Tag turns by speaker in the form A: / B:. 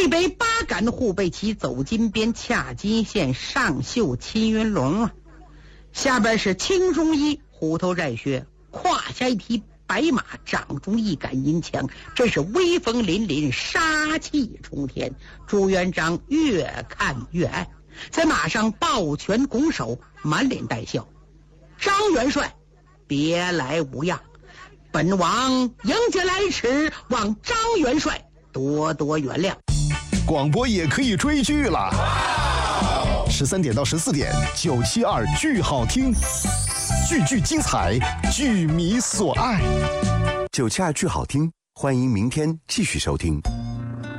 A: 渭北八杆护备旗走金边，恰金线，上绣青云龙啊。下边是青中衣，虎头战靴，胯下一匹白马，掌中一杆银枪，真是威风凛凛，杀气冲天。朱元璋越看越爱，在马上抱拳拱手，满脸带笑。张元帅，别来无恙，本王迎接来迟，望张元帅多多原谅。
B: 广播也可以追剧了，13点到14点，972剧好听，句精彩，剧迷所爱。
C: 972剧好听，欢迎明天继续收听。